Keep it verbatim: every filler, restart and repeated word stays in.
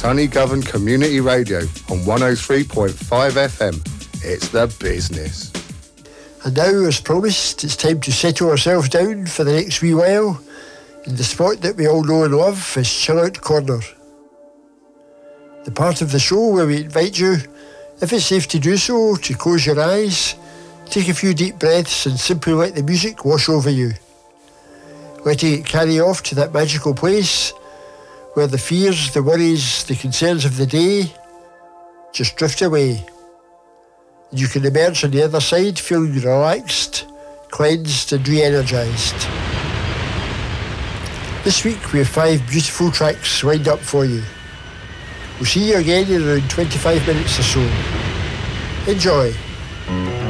Tunny Community Radio on one oh three point five F M. It's the business. And now, as promised, it's time to settle ourselves down for the next wee while in the spot that we all know and love as Chill Out Corner. The part of the show where we invite you, if it's safe to do so, to close your eyes, take a few deep breaths and simply let the music wash over you. Letting it carry off to that magical place where the fears, the worries, the concerns of the day just drift away. And you can emerge on the other side feeling relaxed, cleansed and re-energised. This week we have five beautiful tracks lined up for you. We'll see you again in around twenty-five minutes or so. Enjoy.